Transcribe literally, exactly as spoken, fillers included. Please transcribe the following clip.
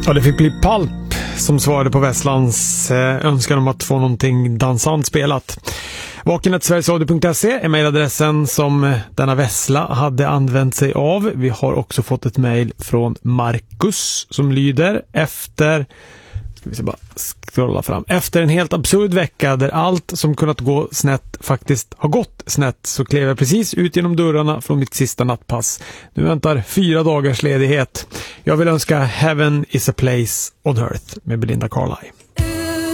Ja, det fick bli Pulp som svarade på Vesslands eh, önskan om att få någonting dansant spelat. vakenet sverigesradio punkt se är mejladressen som denna Vessla hade använt sig av. Vi har också fått ett mejl från Marcus som lyder efter... Ska vi se, bara scrolla fram. Efter en helt absurd vecka där allt som kunnat gå snett faktiskt har gått snett, så klev jag precis ut genom dörrarna från mitt sista nattpass. Nu väntar fyra dagars ledighet. Jag vill önska Heaven is a place on earth med Belinda Carlisle.